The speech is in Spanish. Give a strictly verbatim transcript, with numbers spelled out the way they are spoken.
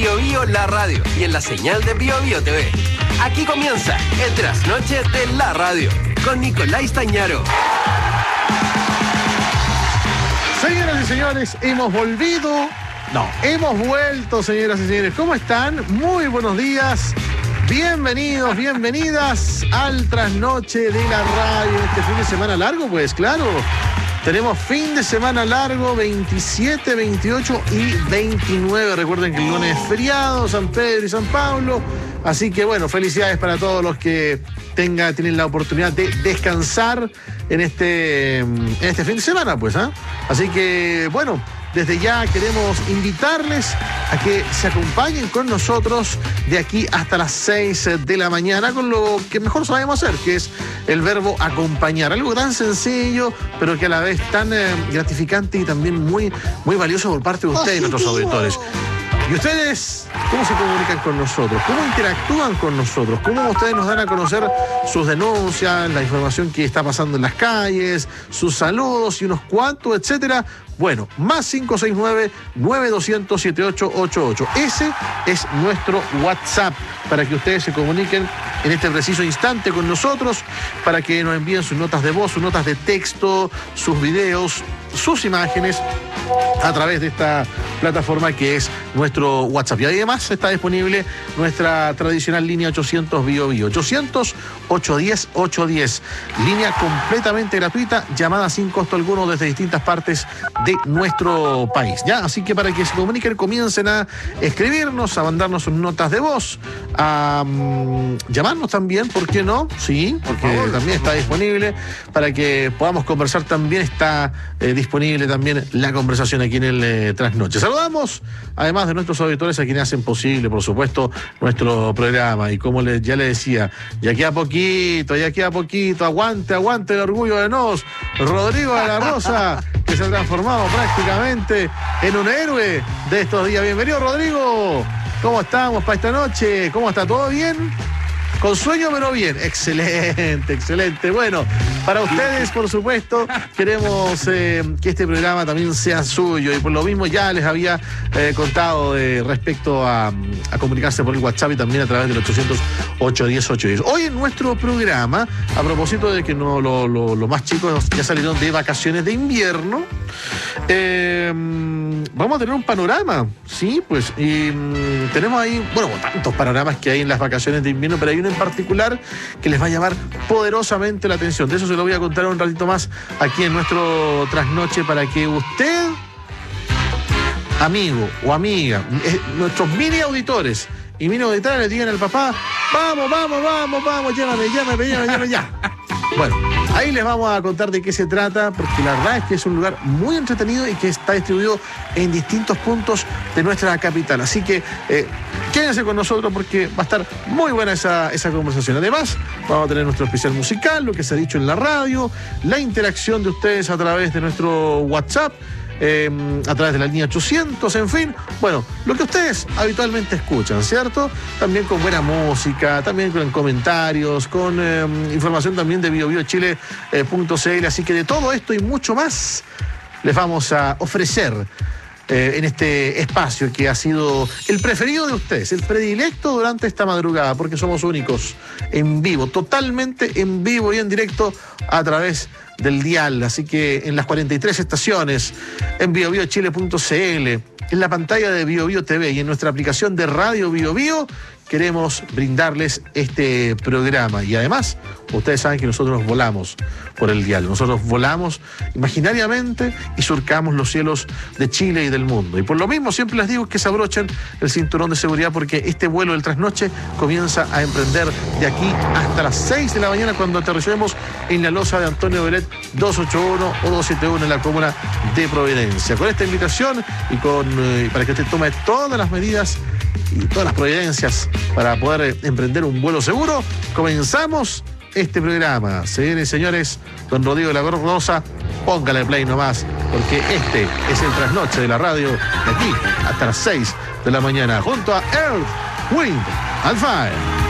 Bio Bio La Radio y en la señal de Bio Bio T V. Aquí comienza el Trasnoche de la Radio con Nicolás Stañaro. Señoras y señores, hemos volvido. No, hemos vuelto, señoras y señores. ¿Cómo están? Muy buenos días. Bienvenidos, bienvenidas al Trasnoche de la Radio. Este fin de semana largo, pues claro. Tenemos fin de semana largo, veintisiete, veintiocho y veintinueve. Recuerden que el lunes es feriado, San Pedro y San Pablo. Así que bueno, felicidades para todos los que tenga, tienen la oportunidad de descansar en este, en este fin de semana, pues, ¿eh? Así que bueno, desde ya queremos invitarles a que se acompañen con nosotros de aquí hasta las seis de la mañana con lo que mejor sabemos hacer, que es el verbo acompañar. Algo tan sencillo, pero que a la vez tan eh, gratificante y también muy, muy valioso por parte de ustedes, nuestros auditores. ¿Y ustedes cómo se comunican con nosotros? ¿Cómo interactúan con nosotros? ¿Cómo ustedes nos dan a conocer sus denuncias, la información que está pasando en las calles, sus saludos y unos cuantos, etcétera? Bueno, más cinco seis nueve, nueve dos cero cero, siete ocho ocho ocho. Ese es nuestro WhatsApp para que ustedes se comuniquen en este preciso instante con nosotros, para que nos envíen sus notas de voz, sus notas de texto, sus videos, sus imágenes a través de esta plataforma que es nuestro WhatsApp. Y además está disponible nuestra tradicional línea ochocientos Bio Bio. ochocientos, ochocientos diez, ochocientos diez. Línea completamente gratuita, llamada sin costo alguno desde distintas partes de nuestro país. ¿Ya? Así que para que se comuniquen, comiencen a escribirnos, a mandarnos sus notas de voz, a um, llamarnos también, ¿por qué no? Sí, porque por favor, también está disponible para que podamos conversar. También está eh, disponible también la conversación aquí en el eh, Trasnoche. Saludamos, además de nuestros auditores, a quienes hacen posible, por supuesto, nuestro programa. Y como les, ya les decía, ya queda poquito, ya queda poquito. Aguante, aguante el orgullo de nos. Rodrigo de la Rosa, que se ha transformado prácticamente en un héroe de estos días. Bienvenido, Rodrigo. ¿Cómo estamos para esta noche? ¿Cómo está? ¿Todo bien? Con sueño, pero bien. Excelente, excelente. Bueno, para ustedes, por supuesto, queremos eh, que este programa también sea suyo. Y por lo mismo ya les había eh, contado eh, respecto a, a comunicarse por el WhatsApp y también a través del ochocientos, ochocientos diez, ochocientos diez. Hoy en nuestro programa, a propósito de que no, lo, lo, lo más chicos ya salieron de vacaciones de invierno, eh, vamos a tener un panorama, ¿sí? Pues, y mm, tenemos ahí, bueno, tantos panoramas que hay en las vacaciones de invierno, pero hay uno en particular que les va a llamar poderosamente la atención. De eso se lo voy a contar un ratito más aquí en nuestro Trasnoche, para que usted, amigo o amiga, eh, nuestros mini auditores y mini auditores le digan al papá: vamos, vamos, vamos, vamos, llámame, llámame, llámame, llámame ya. Bueno, ahí les vamos a contar de qué se trata, porque la verdad es que es un lugar muy entretenido y que está distribuido en distintos puntos de nuestra capital. Así que eh, quédense con nosotros porque va a estar muy buena esa, esa conversación. Además, vamos a tener nuestro especial musical, lo que se ha dicho en la radio, la interacción de ustedes a través de nuestro WhatsApp, Eh, a través de la línea ochocientos, en fin, bueno, lo que ustedes habitualmente escuchan, ¿cierto? También con buena música, también con comentarios, con eh, información también de bio bio chile punto c l, así que de todo esto y mucho más les vamos a ofrecer eh, en este espacio que ha sido el preferido de ustedes, el predilecto durante esta madrugada, porque somos únicos, en vivo, totalmente en vivo y en directo a través del dial, así que en las cuarenta y tres estaciones, en bio bio chile punto c l, en la pantalla de Bio Bio T V y en nuestra aplicación de Radio Bio Bio, queremos brindarles este programa. Y además, ustedes saben que nosotros volamos por el dial, nosotros volamos imaginariamente y surcamos los cielos de Chile y del mundo. Y por lo mismo siempre les digo que se abrochen el cinturón de seguridad, porque este vuelo del Trasnoche comienza a emprender de aquí hasta las seis de la mañana, cuando aterricemos en la losa de Antonio Belet doscientos ochenta y uno o doscientos setenta y uno en la comuna de Providencia. Con esta invitación y con eh, para que usted tome todas las medidas y todas las providencias para poder eh, emprender un vuelo seguro, comenzamos este programa. Señores y señores, don Rodrigo de la Rosa, póngale play nomás, porque este es el Trasnoche de la radio, de aquí hasta las seis de la mañana, junto a Earth, Wind and Fire.